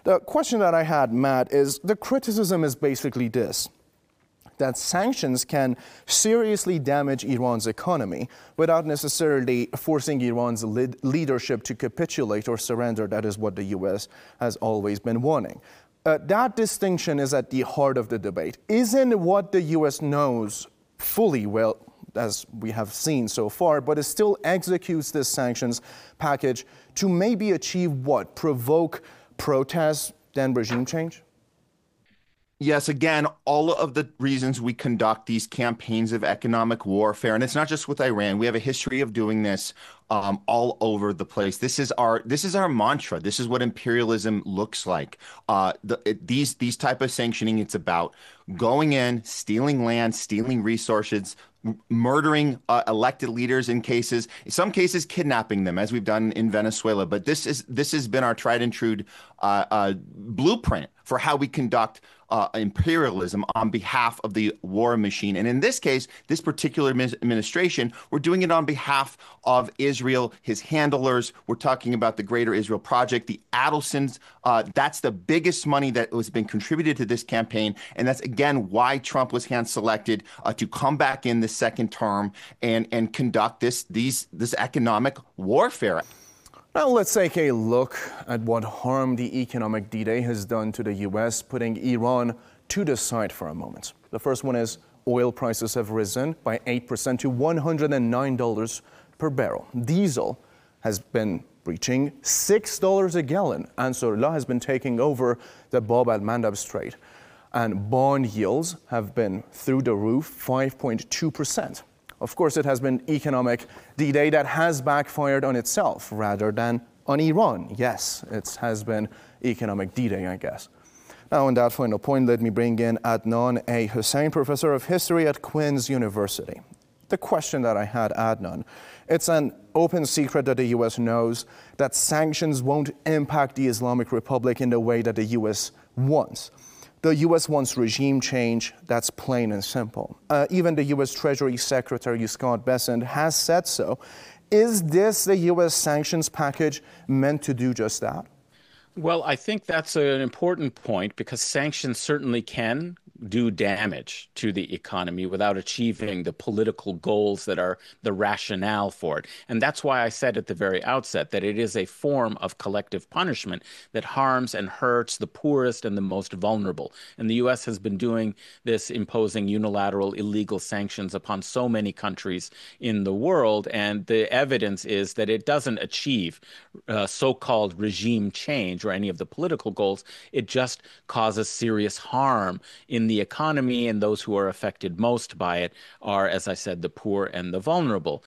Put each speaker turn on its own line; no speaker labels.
The question that I had, Matt, is the criticism is basically this: that sanctions can seriously damage Iran's economy without necessarily forcing Iran's leadership to capitulate or surrender. That is what the U.S. has always been wanting. That distinction is at the heart of the debate. Isn't what the U.S. knows fully well, as we have seen so far, but it still executes this sanctions package to maybe achieve what? Provoke protests, then regime change?
Yes, again, all of the reasons we conduct these campaigns of economic warfare, and it's not just with Iran. We have a history of doing this all over the place. This is our mantra. This is what imperialism looks like. These type of sanctioning, it's about going in, stealing land, stealing resources, murdering elected leaders in some cases kidnapping them, as we've done in Venezuela. But this has been our tried and true blueprint for how we conduct imperialism on behalf of the war machine. And in this case, this particular administration, we're doing it on behalf of Israel, his handlers. We're talking about the Greater Israel Project, the Adelsons. That's the biggest money that has been contributed to this campaign. And that's, again, why Trump was hand-selected to come back in the second term and conduct this economic warfare.
Now let's take a look at what harm the economic D-Day has done to the U.S., putting Iran to the side for a moment. The first one is oil prices have risen by 8% to $109 per barrel. Diesel has been reaching $6 a gallon. Ansarullah has been taking over the Bab al-Mandab Strait. And bond yields have been through the roof, 5.2%. Of course, it has been economic D-Day that has backfired on itself rather than on Iran. Yes, it has been economic D-Day, I guess. Now, on that final point, let me bring in Adnan A. Hussein, professor of history at Queen's University. The question that I had, Adnan, it's an open secret that the U.S. knows that sanctions won't impact the Islamic Republic in the way that the U.S. wants. The U.S. wants regime change. That's plain and simple. Even the U.S. Treasury Secretary Scott Bessent has said so. Is this the U.S. sanctions package meant to do just that?
Well, I think that's an important point because sanctions certainly can do damage to the economy without achieving the political goals that are the rationale for it. And that's why I said at the very outset that it is a form of collective punishment that harms and hurts the poorest and the most vulnerable. And the U.S. has been doing this, imposing unilateral illegal sanctions upon so many countries in the world. And the evidence is that it doesn't achieve so-called regime change or any of the political goals. It just causes serious harm in the economy, and those who are affected most by it are, as I said, the poor and the vulnerable.